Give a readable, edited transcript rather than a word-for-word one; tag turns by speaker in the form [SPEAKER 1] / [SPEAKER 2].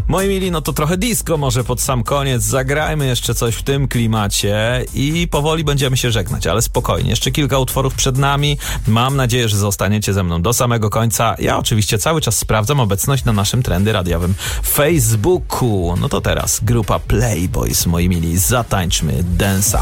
[SPEAKER 1] Moi mili, no to trochę disco może pod sam koniec. Zagrajmy jeszcze coś w tym klimacie i powoli będziemy się żegnać, ale spokojnie. Jeszcze kilka utworów przed nami. Mam nadzieję, że zostaniecie ze mną do samego końca. Ja oczywiście cały czas sprawdzam obecność na naszym trendy radiowym Facebooku. No to teraz grupa Playboys, moi mili. Zatańczmy Dance'a.